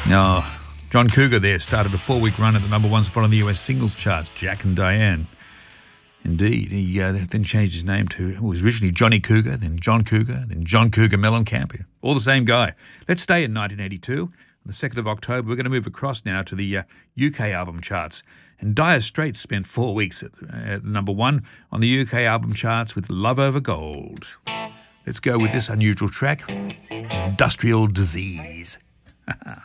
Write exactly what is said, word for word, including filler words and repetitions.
Oh, John Cougar there started a four-week run at the number one spot on the U S singles charts, Jack and Diane. Indeed, he uh, then changed his name to, it was originally Johnny Cougar, then John Cougar, then John Cougar Mellencamp. All the same guy. Let's stay in nineteen eighty-two. On the second of October, we're going to move across now to the uh, U K album charts. And Dire Straits spent four weeks at, at number one on the U K album charts with Love Over Gold. Let's go with this unusual track, Industrial Disease.